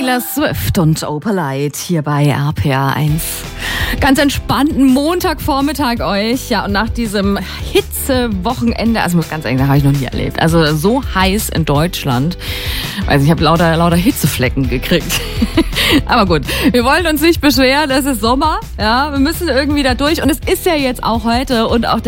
Taylor Swift und Opalite hier bei RPR 1. Ganz entspannten Montagvormittag euch. Ja, und nach diesem Hitzewochenende, also muss ganz ehrlich sagen, habe ich noch nie erlebt. Also so heiß in Deutschland. Also ich habe lauter Hitzeflecken gekriegt. Aber gut, wir wollen uns nicht beschweren, es ist Sommer. Ja, wir müssen irgendwie da durch. Und es ist ja jetzt auch heute und auch